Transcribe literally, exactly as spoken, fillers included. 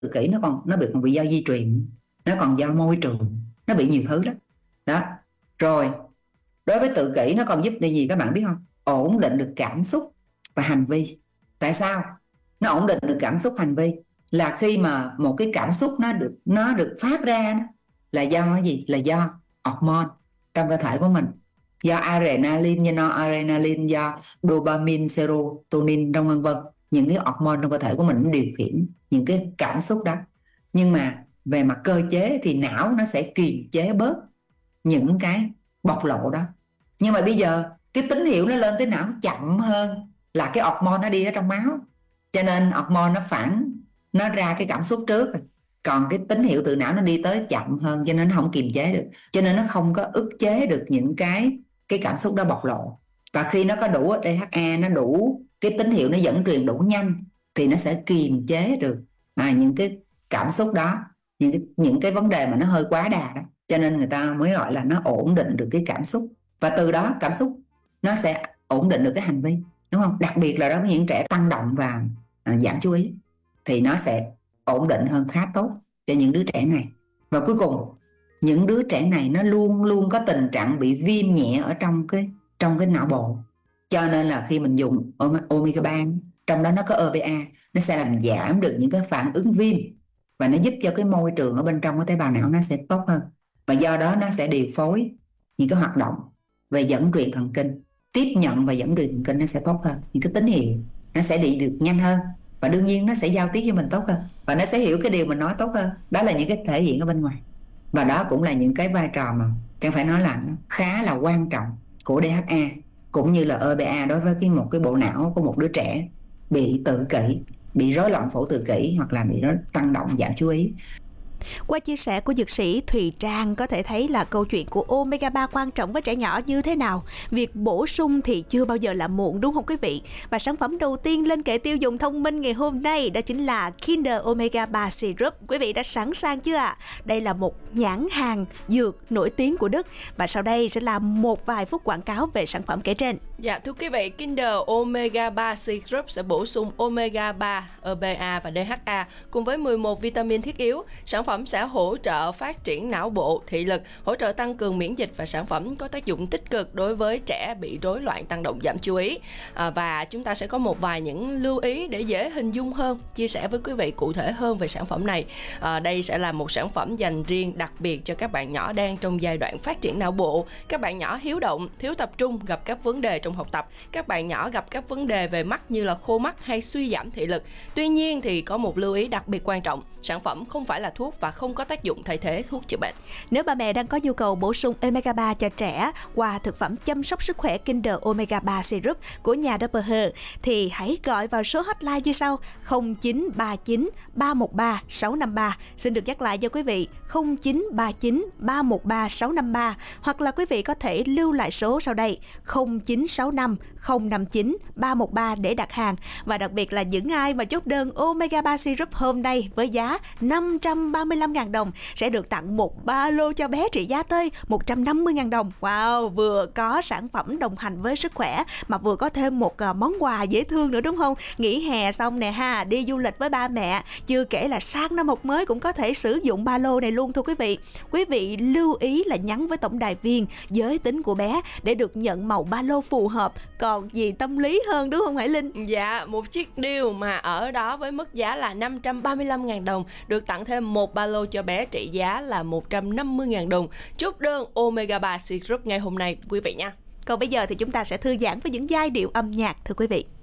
kỷ nó còn nó bị còn bị do di truyền, nó còn do môi trường, nó bị nhiều thứ đó. Đó. Rồi, đối với tự kỷ nó còn giúp để gì các bạn biết không? Ổn định được cảm xúc và hành vi. Tại sao? Nó ổn định được cảm xúc hành vi là khi mà một cái cảm xúc nó được nó được phát ra đó, là do cái gì? Là do hormone trong cơ thể của mình, do adrenaline, do noradrenaline, do dopamine, serotonin trong vân vân. Những cái hormone trong cơ thể của mình nó điều khiển những cái cảm xúc đó. Nhưng mà về mặt cơ chế thì não nó sẽ kiềm chế bớt những cái bộc lộ đó. Nhưng mà bây giờ cái tín hiệu nó lên tới não chậm hơn là cái hormone nó đi ở trong máu, cho nên hormone nó phản, nó ra cái cảm xúc trước, còn cái tín hiệu từ não nó đi tới chậm hơn, cho nên nó không kiềm chế được, cho nên nó không có ức chế được những cái cái cảm xúc đó bộc lộ. Và khi nó có đủ đê hát a, nó đủ cái tín hiệu nó dẫn truyền đủ nhanh thì nó sẽ kiềm chế được à, những cái cảm xúc đó, những cái, những cái vấn đề mà nó hơi quá đà đó. Cho nên người ta mới gọi là nó ổn định được cái cảm xúc, và từ đó cảm xúc nó sẽ ổn định được cái hành vi, đúng không? Đặc biệt là đối với những trẻ tăng động và à, giảm chú ý thì nó sẽ ổn định hơn khá tốt cho những đứa trẻ này. Và cuối cùng, những đứa trẻ này nó luôn luôn có tình trạng bị viêm nhẹ ở trong cái trong cái não bộ, cho nên là khi mình dùng omega ba, trong đó nó có e pê a, nó sẽ làm giảm được những cái phản ứng viêm và nó giúp cho cái môi trường ở bên trong cái tế bào não nó sẽ tốt hơn, và do đó nó sẽ điều phối những cái hoạt động về dẫn truyền thần kinh, tiếp nhận và dẫn truyền thần kinh nó sẽ tốt hơn, những cái tín hiệu nó sẽ đi được nhanh hơn, và đương nhiên nó sẽ giao tiếp với mình tốt hơn, và nó sẽ hiểu cái điều mình nói tốt hơn. Đó là những cái thể hiện ở bên ngoài, và đó cũng là những cái vai trò mà Trang phải nói là nó khá là quan trọng của đê hát a cũng như là e pê a đối với cái một cái bộ não của một đứa trẻ bị tự kỷ, bị rối loạn phổ tự kỷ hoặc là bị rối tăng động giảm chú ý. Qua chia sẻ của dược sĩ Thùy Trang có thể thấy là câu chuyện của omega ba quan trọng với trẻ nhỏ như thế nào. Việc bổ sung thì chưa bao giờ là muộn, đúng không quý vị? Và sản phẩm đầu tiên lên kệ tiêu dùng thông minh ngày hôm nay đó chính là Kinder Omega ba Syrup. Quý vị đã sẵn sàng chưa ạ? À? Đây là một nhãn hàng dược nổi tiếng của Đức, và sau đây sẽ là một vài phút quảng cáo về sản phẩm kể trên. Dạ thưa quý vị, Kinder Omega ba Syrup sẽ bổ sung omega ba, e pê a và đê hát a cùng với mười một vitamin thiết yếu. Sản phẩm sẽ hỗ trợ phát triển não bộ, thị lực, hỗ trợ tăng cường miễn dịch, và sản phẩm có tác dụng tích cực đối với trẻ bị rối loạn tăng động giảm chú ý. À, và chúng ta sẽ có một vài những lưu ý để dễ hình dung hơn, chia sẻ với quý vị cụ thể hơn về sản phẩm này. À, đây sẽ là một sản phẩm dành riêng đặc biệt cho các bạn nhỏ đang trong giai đoạn phát triển não bộ, các bạn nhỏ hiếu động, thiếu tập trung, gặp các vấn đề trong học tập, các bạn nhỏ gặp các vấn đề về mắt như là khô mắt hay suy giảm thị lực. Tuy nhiên thì có một lưu ý đặc biệt quan trọng, sản phẩm không phải là thuốc và không có tác dụng thay thế thuốc chữa bệnh. Nếu bà mẹ đang có nhu cầu bổ sung omega ba cho trẻ qua thực phẩm chăm sóc sức khỏe Kinder Omega ba Syrup của nhà đê pê hát thì hãy gọi vào số hotline như sau: không chín ba chín ba một ba sáu năm ba. Xin được nhắc lại cho quý vị: không chín ba chín ba một ba sáu năm ba, hoặc là quý vị có thể lưu lại số sau đây: không chín sáu năm không năm chín ba một ba để đặt hàng. Và đặc biệt là những ai mà chốt đơn omega ba Syrup hôm nay với giá năm trăm ba mươi lăm nghìn đồng sẽ được tặng một ba lô cho bé trị giá tới một trăm năm mươi nghìn đồng. Wow, vừa có sản phẩm đồng hành với sức khỏe mà vừa có thêm một món quà dễ thương nữa, đúng không? Nghỉ hè xong nè ha, đi du lịch với ba mẹ, chưa kể là sang năm học mới cũng có thể sử dụng ba lô này luôn thưa quý vị. Quý vị lưu ý là nhắn với tổng đài viên giới tính của bé để được nhận màu ba lô phù hợp. Còn gì tâm lý hơn, đúng không Hải Linh? Dạ, một chiếc deal mà ở đó với mức giá là năm trăm ba mươi lăm nghìn đồng được tặng thêm một ba lô cho bé trị giá là một trăm năm mươi nghìn đồng. Chốt đơn omega ba Syrup ngay hôm nay quý vị nha. Còn bây giờ thì chúng ta sẽ thư giãn với những giai điệu âm nhạc thưa quý vị.